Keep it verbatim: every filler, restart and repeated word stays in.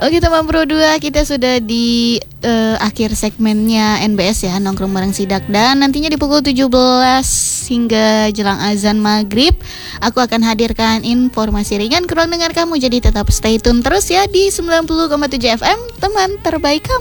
Oke teman Pro dua, kita sudah di uh, akhir segmennya N B S ya, nongkrong bareng Sidak. Dan nantinya di pukul tujuh belas hingga jelang azan maghrib, aku akan hadirkan informasi ringan ke ruang dengar kamu. Jadi tetap stay tune terus ya di sembilan puluh koma tujuh F M, teman terbaik kamu.